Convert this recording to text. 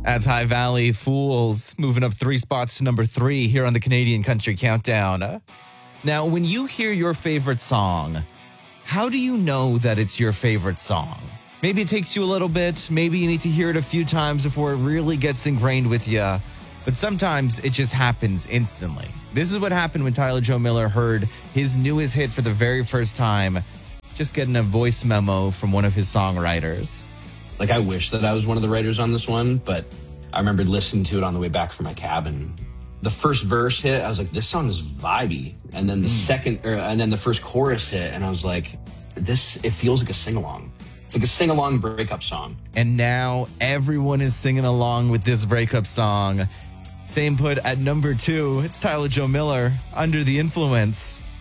That's High Valley Fools, moving up 3 spots to number 3 here on the Canadian Country Countdown. Now, when you hear your favorite song, how do you know that it's your favorite song? Maybe it takes you a little bit. Maybe you need to hear it a few times before it really gets ingrained with you. But sometimes it just happens instantly. This is what happened when Tyler Joe Miller heard his newest hit for the very first time, just getting a voice memo from one of his songwriters. Like, I wish that I was one of the writers on this one, but I remember listening to it on the way back from my cabin. The first verse hit, I was like, this song is vibey. And then the first chorus hit, and I was like, it feels like a sing-along. It's like a sing-along breakup song. And now everyone is singing along with this breakup song. Same put at number 2. It's Tyler Joe Miller, Under the Influence.